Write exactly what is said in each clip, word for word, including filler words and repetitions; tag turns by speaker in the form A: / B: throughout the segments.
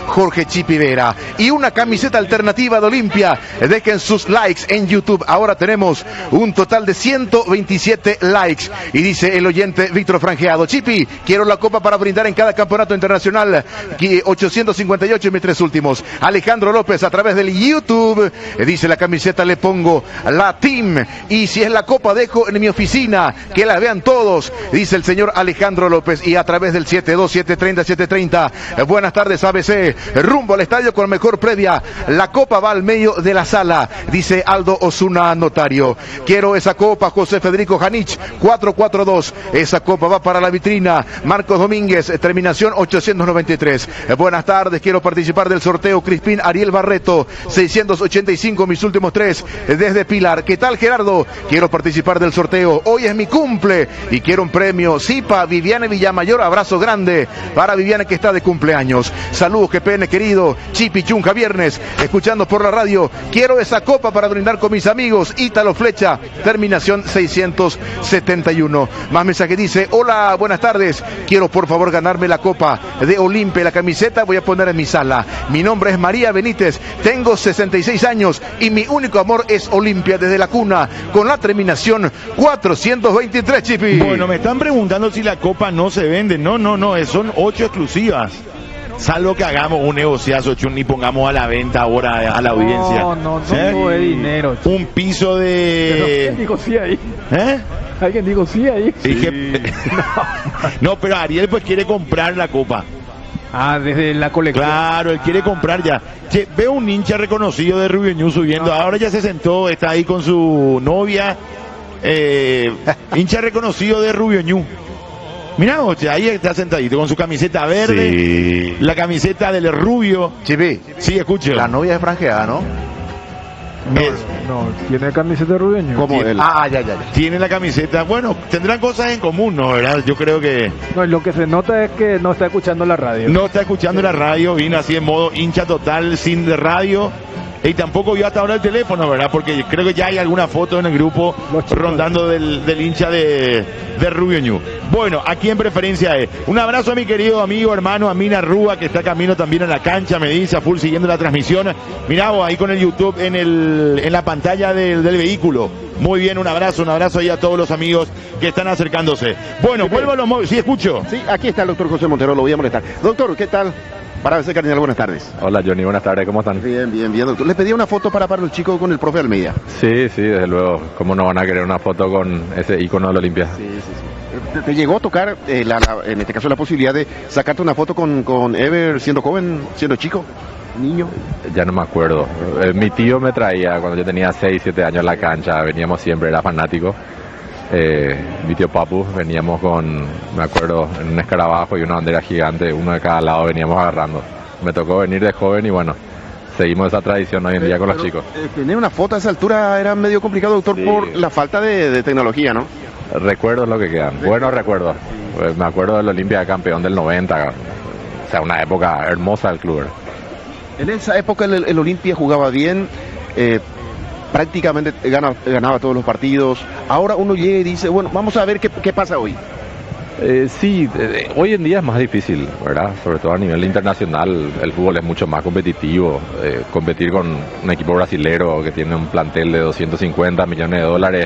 A: Jorge Chipi Vera. Y una camiseta alternativa de Olimpia. Dejen sus likes en YouTube. Ahora tenemos un total de ciento veintisiete likes. Y dice el oyente Víctor Franjeado: Chipi, quiero la copa para brindar en cada campeonato internacional. ochocientos cincuenta y ocho en mis tres últimos. Alejandro López a través del YouTube. Dice: la camiseta le pongo la Team. Y si es la copa dejo en mi oficina. Que la vean todos. Dice el señor Alejandro López. Y a través del siete dos siete treinta siete treinta. Buenas tardes A B C. Rumbo al estadio con mejor previa. La copa va al medio de la sala. Dice Aldo Osuna Notario. Quiero esa copa, José Federico Janich, cuatro cuatro dos. Esa copa va para la vitrina. Marcos Domínguez, terminación ochocientos noventa y tres. Buenas tardes, quiero participar del sorteo. Crispín Ariel Barreto, seiscientos ochenta y cinco, mis últimos tres, desde Pilar. ¿Qué tal, Gerardo? Quiero participar del sorteo. Hoy es mi cumple y quiero un premio. Zipa, Viviane Villamayor, abrazo grande para Viviane que está de cumpleaños. Saludos, G P N querido. Chipi Chunja Viernes, escuchando por la radio. Quiero esa copa para brindar con mis amigos. Ítalo Flecha, terminación seiscientos setenta y uno. Más mensaje dice: hola, buenas tardes. Quiero por favor ganarme la copa de Olimpia. La camiseta voy a poner en mi sala. Mi nombre es María Benítez. Tengo sesenta y seis años y mi único amor es Olimpia desde la cuna. Con la terminación cuatrocientos veintitrés, Chipi.
B: Bueno, me están preguntando si la copa no se vende. No, no, no. Son ocho exclusivas. Salvo que hagamos un negociazo, Chun, y pongamos a la venta ahora a la audiencia.
C: No, no, no
B: ¿Eh?
C: tengo de dinero. Chun.
B: Un piso de...
C: Pero, digo sí ahí.
B: ¿Eh?
C: Alguien dijo sí ahí.
B: Sí. Que... no, pero Ariel pues quiere comprar la copa.
C: Ah, desde la colección.
B: Claro, él quiere comprar ya. Che, veo un hincha reconocido de Rubio Ñu subiendo. Ahora ya se sentó, está ahí con su novia. Eh, hincha reconocido de Rubio Ñu. Mirá, oye, ahí está sentadito con su camiseta verde, sí. La camiseta del Rubio.
A: Chipi,
B: sí, escucho.
A: La novia es franjeada, ¿no?
C: No, no, tiene camiseta de Rubio Ñu.
A: ¿Cómo él? Ah, ya, ya, ya.
B: Tiene la camiseta, bueno, tendrán cosas en común, ¿no? ¿Verdad? Yo creo que...
C: No, lo que se nota es que no está escuchando la radio.
B: No está escuchando la radio, vino así en modo hincha total, sin de radio. Y tampoco vio hasta ahora el teléfono, ¿verdad? Porque creo que ya hay alguna foto en el grupo rondando del, del hincha de, de Rubio Ñu. Bueno, aquí en preferencia es. Un abrazo a mi querido amigo, hermano, Amina Rúa, que está camino también a la cancha, me dice, a full siguiendo la transmisión. Mirá vos, ahí con el YouTube en, el, en la pantalla del, del vehículo. Muy bien, un abrazo, un abrazo ahí a todos los amigos que están acercándose. Bueno, sí, vuelvo a los móviles. Sí, escucho.
D: Sí, aquí está el doctor José Montero, lo voy a molestar. Doctor, ¿qué tal? Para A B C Cardinal, buenas tardes.
E: Hola Johnny, buenas tardes, ¿cómo están?
D: Bien, bien, bien, doctor. Le pedí una foto para para el chico con el profe Almeida.
E: Sí, sí, desde luego. ¿Cómo no van a querer una foto con ese ícono de la Olimpia?
D: Sí, sí, sí. ¿Te, te llegó a tocar, eh, la, la, en este caso, la posibilidad de sacarte una foto con, con Ever siendo joven, siendo chico, niño?
E: Ya no me acuerdo. Eh, mi tío me traía cuando yo tenía seis, siete años en la cancha, veníamos siempre, era fanático. Eh, mi tío Papu, veníamos con, me acuerdo, en un escarabajo y una bandera gigante, uno de cada lado veníamos agarrando. Me tocó venir de joven y bueno, seguimos esa tradición hoy en día con los chicos.
D: Eh, tener una foto a esa altura era medio complicado, doctor, sí, por la falta de, de tecnología, ¿no?
E: Recuerdos lo que quedan, buenos recuerdos. Pues me acuerdo del Olimpia campeón del noventa, o sea, una época hermosa del club.
D: En esa época el, el Olimpia jugaba bien, eh, prácticamente ganaba, ganaba todos los partidos. Ahora uno llega y dice, bueno, vamos a ver qué, qué pasa hoy.
E: Eh, sí, eh, hoy en día es más difícil, ¿verdad? Sobre todo a nivel internacional, el fútbol es mucho más competitivo. Eh, competir con un equipo brasilero que tiene un plantel de doscientos cincuenta millones de dólares,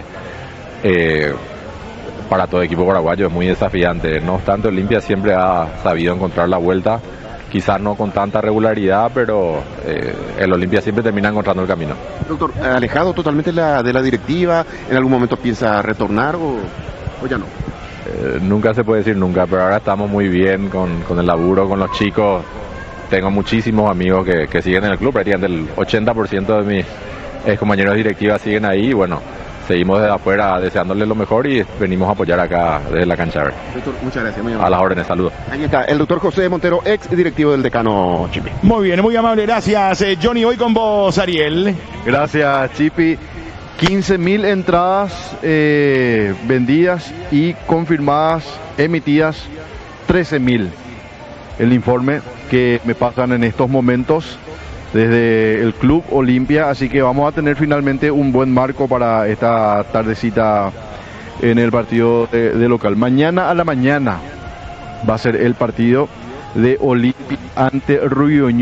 E: eh, para todo equipo paraguayo es muy desafiante. No obstante, Olimpia siempre ha sabido encontrar la vuelta. Quizás no con tanta regularidad, pero eh, el Olimpia siempre termina encontrando el camino.
D: Doctor, ¿alejado totalmente la, de la directiva? ¿En algún momento piensa retornar o, o ya no?
E: Eh, nunca se puede decir nunca, pero ahora estamos muy bien con, con el laburo, con los chicos. Tengo muchísimos amigos que, que siguen en el club, prácticamente el ochenta por ciento de mis ex compañeros de directiva siguen ahí y bueno, seguimos desde afuera deseándoles lo mejor y venimos a apoyar acá desde la cancha.
D: Doctor, muchas gracias. Muy
E: a las órdenes, saludos.
D: Ahí está, el doctor José Montero, ex directivo del Decano Chipi.
B: Muy bien, muy amable, gracias. Eh, Johnny, hoy con vos, Ariel.
F: Gracias, Chipi. quince mil entradas eh, vendidas y confirmadas, emitidas trece mil. El informe que me pasan en estos momentos desde el Club Olimpia, así que vamos a tener finalmente un buen marco para esta tardecita en el partido de, de local. Mañana a la mañana va a ser el partido de Olimpia ante Rubio Ñu.